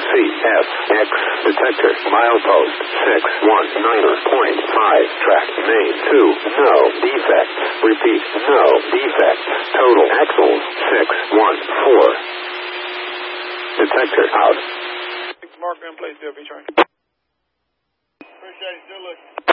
CFX detector. Milepost 619.5. Track main 2. No defects. Repeat, no defects. Total axles 614. Detector out. Mark them, please, DLP train. Appreciate it. Still looking.